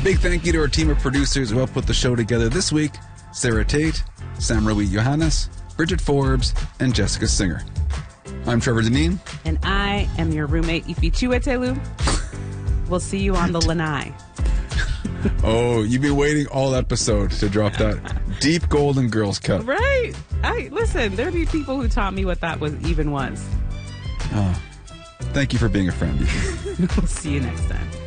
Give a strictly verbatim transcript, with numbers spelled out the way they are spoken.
Big thank you to our team of producers who helped put the show together this week. Sarah Tate, Sam Rui Johannes, Bridget Forbes, and Jessica Singer. I'm Trevor Deneen. And I am your roommate, Ifi Chiwetelu. We'll see you on the lanai. Oh, you've been waiting all episode to drop that deep golden girls cut. Right. I listen, there be people who taught me what that was even was. Oh, thank you for being a friend. We'll see you next time.